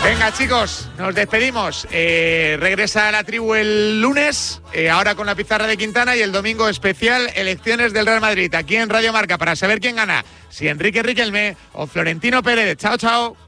Venga, chicos, nos despedimos. Regresa a la tribu el lunes, ahora con la pizarra de Quintana, y el domingo especial elecciones del Real Madrid, aquí en Radio Marca, para saber quién gana, si Enrique Riquelme o Florentino Pérez. Chao, chao.